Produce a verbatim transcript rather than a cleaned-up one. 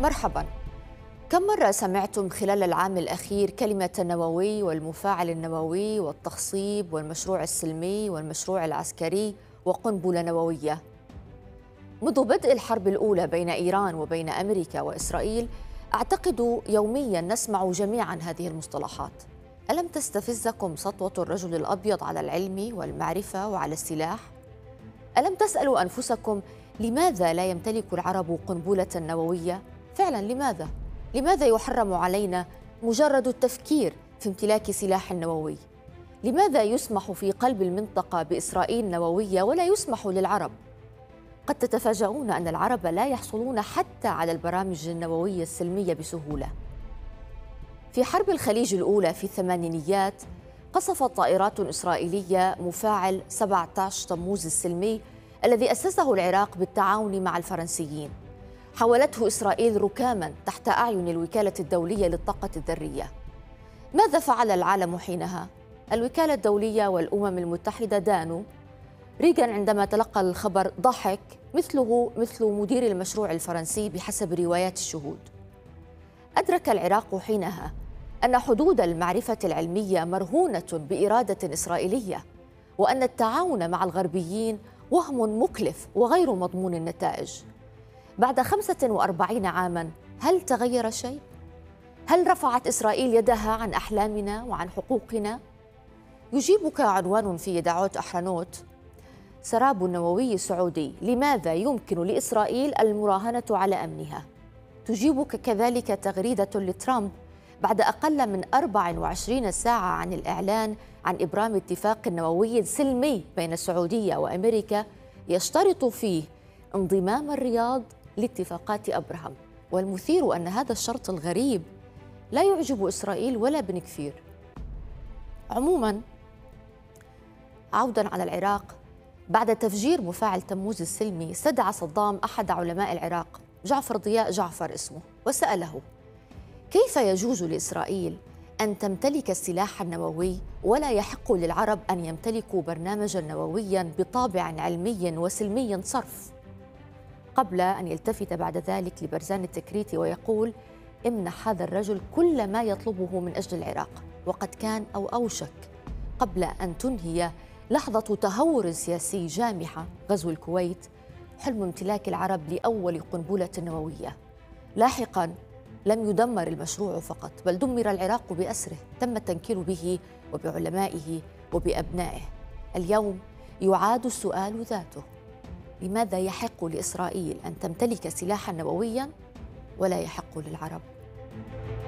مرحبا. كم مرة سمعتم خلال العام الأخير كلمة النووي والمفاعل النووي والتخصيب والمشروع السلمي والمشروع العسكري وقنبلة نووية؟ منذ بدء الحرب الأولى بين إيران وبين أمريكا وإسرائيل أعتقد يوميا نسمع جميعا هذه المصطلحات. ألم تستفزكم سطوة الرجل الأبيض على العلم والمعرفة وعلى السلاح؟ ألم تسألوا أنفسكم لماذا لا يمتلك العرب قنبلة نووية؟ فعلا لماذا؟ لماذا يحرم علينا مجرد التفكير في امتلاك سلاح نووي؟ لماذا يسمح في قلب المنطقة بإسرائيل نووية ولا يسمح للعرب؟ قد تتفاجؤون أن العرب لا يحصلون حتى على البرامج النووية السلمية بسهولة. في حرب الخليج الأولى في الثمانينيات قصفت طائرات إسرائيلية مفاعل سبعة عشر تموز السلمي الذي أسسه العراق بالتعاون مع الفرنسيين. حولته إسرائيل ركاماً تحت أعين الوكالة الدولية للطاقة الذرية. ماذا فعل العالم حينها؟ الوكالة الدولية والأمم المتحدة دانوا. ريغان عندما تلقى الخبر ضحك مثله مثل مدير المشروع الفرنسي بحسب روايات الشهود. أدرك العراق حينها أن حدود المعرفة العلمية مرهونة بإرادة إسرائيلية، وأن التعاون مع الغربيين وهم مكلف وغير مضمون النتائج. بعد خمسة وأربعين عاماً هل تغير شيء؟ هل رفعت إسرائيل يدها عن أحلامنا وعن حقوقنا؟ يجيبك عنوان في يدعوت أحرنوت: سراب نووي سعودي، لماذا يمكن لإسرائيل المراهنة على أمنها؟ تجيبك كذلك تغريدة لترامب بعد أقل من أربع وعشرين ساعة عن الإعلان عن إبرام اتفاق نووي سلمي بين السعودية وأمريكا يشترط فيه انضمام الرياض لاتفاقات أبراهام. والمثير أن هذا الشرط الغريب لا يعجب إسرائيل ولا بن كفير. عموما، عودا على العراق، بعد تفجير مفاعل تموز السلمي استدعى صدام أحد علماء العراق، جعفر ضياء جعفر اسمه، وسأله: كيف يجوز لإسرائيل أن تمتلك السلاح النووي ولا يحق للعرب أن يمتلكوا برنامجا نوويا بطابع علمي وسلمي صرف؟ قبل أن يلتفت بعد ذلك لبرزان التكريت ويقول: امنح هذا الرجل كل ما يطلبه من أجل العراق. وقد كان أو أوشك قبل أن تنهي لحظة تهور سياسي جامحة غزو الكويت حلم امتلاك العرب لأول قنبلة نووية. لاحقاً لم يدمر المشروع فقط، بل دمر العراق بأسره، تم التنكيل به وبعلمائه وبأبنائه. اليوم يعاد السؤال ذاته: لماذا يحق لإسرائيل أن تمتلك سلاحاً نووياً ولا يحق للعرب؟